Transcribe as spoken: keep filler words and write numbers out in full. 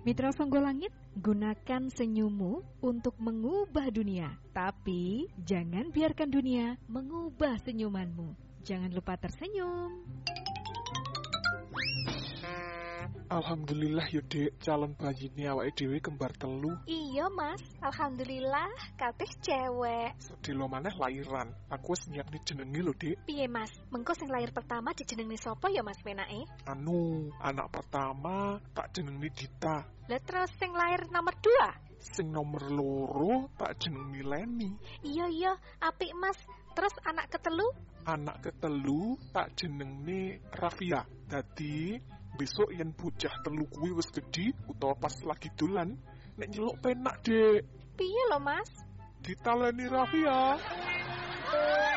Mitra Songgolangit, gunakan senyummu untuk mengubah dunia. Tapi jangan biarkan dunia mengubah senyumanmu. Jangan lupa tersenyum. Alhamdulillah yo Dek, calon bayi ini awake dhewe kembar telu. Iya Mas, alhamdulillah kabeh cewek. Sedelo maneh lairan. Aku wis nyiapne jenenge lho Dek. Piye Mas? Mengko sing lahir pertama dijenengi sapa ya Mas penake? Anu, anak pertama tak jenengi Dita. Lah terus sing lahir nomor dua? Sing nomor loro tak jenengi Leni. Iya iya, apik Mas. Terus anak ketelu? Anak ketelu tak jenengi Rafia. Dadi besok yen bocah telu kuwi wis gedhi utawa pas lagi dolan, nek nyeluk penak, Dek. Piye lho Mas? Ditaleni Rafia.